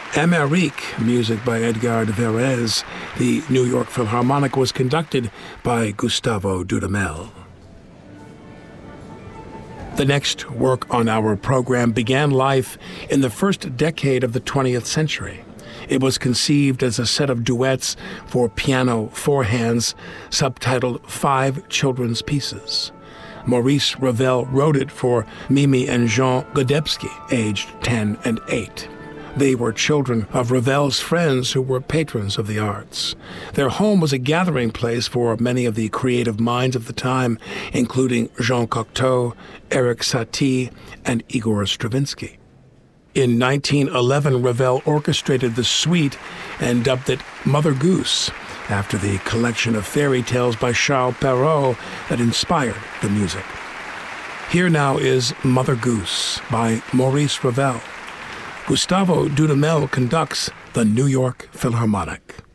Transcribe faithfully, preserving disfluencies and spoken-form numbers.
Amérique, music by Edgar de Varese. The New York Philharmonic was conducted by Gustavo Dudamel. The next work on our program began life in the first decade of the twentieth century. It was conceived as a set of duets for piano four hands, subtitled Five Children's Pieces. Maurice Ravel wrote it for Mimi and Jean Godebsky, aged ten and eight. They were children of Ravel's friends who were patrons of the arts. Their home was a gathering place for many of the creative minds of the time, including Jean Cocteau, Erik Satie, and Igor Stravinsky. In nineteen eleven, Ravel orchestrated the suite and dubbed it Mother Goose, after the collection of fairy tales by Charles Perrault that inspired the music. Here now is Mother Goose by Maurice Ravel. Gustavo Dudamel conducts the New York Philharmonic.